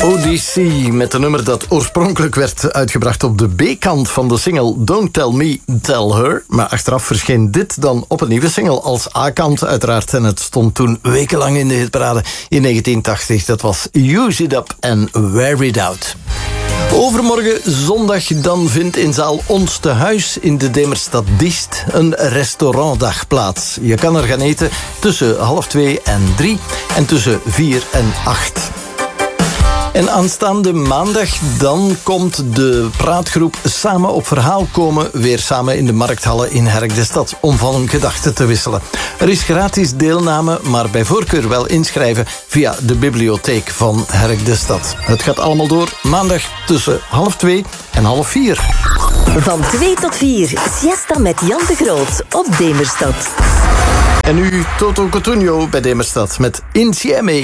Odyssey met een nummer dat oorspronkelijk werd uitgebracht op de B-kant van de single Don't Tell Me, Tell Her. Maar achteraf verscheen dit dan op een nieuwe single als A-kant uiteraard. En het stond toen wekenlang in de hitparade in 1980. Dat was Use It Up and Wear It Out. Overmorgen zondag dan vindt in zaal Ons Tehuis in de Demerstad Diest een restaurantdag plaats. Je kan er gaan eten tussen 2:30 en 3 en tussen 4 en 8. En aanstaande maandag dan komt de praatgroep Samen op Verhaal komen weer samen in de markthallen in Herk de Stad om van gedachten te wisselen. Er is gratis deelname, maar bij voorkeur wel inschrijven via de bibliotheek van Herk de Stad. Het gaat allemaal door maandag tussen 2:30 en 3:30. Van 2 tot 4, siesta met Jan de Groot op Demerstad. En nu Toto Cotugno bij Demerstad met Insieme.